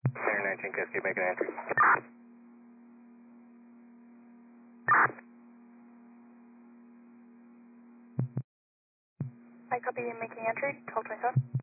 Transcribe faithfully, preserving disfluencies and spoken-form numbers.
Center nineteen Cascade, make an entry. I copy you making entry, twelve twenty-seven.